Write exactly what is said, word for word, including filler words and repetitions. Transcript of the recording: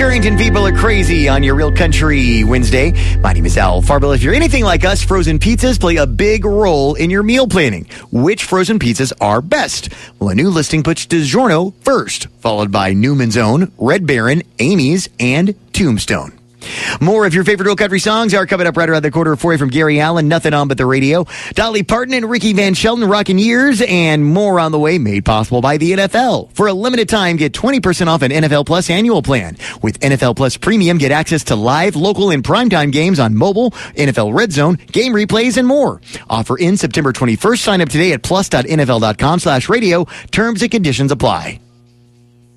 Carrington people are crazy on your Real Country Wednesday. My name is Al Farbill. If you're anything like us, frozen pizzas play a big role in your meal planning. Which frozen pizzas are best? Well, a new listing puts DiGiorno first, followed by Newman's Own, Red Baron, Amy's, and Tombstone. More of your favorite Real Country songs are coming up right around the corner for you from Gary Allan, Nothing On But the Radio, Dolly Parton and Ricky Van Shelton, Rockin' Years, and more on the way, made possible by the N F L. For a limited time, get twenty percent off an N F L Plus annual plan. With N F L Plus Premium, get access to live, local, and primetime games on mobile, N F L Red Zone, game replays, and more. Offer ends September twenty-first. Sign up today at plus.nfl.com slash radio. Terms and conditions apply.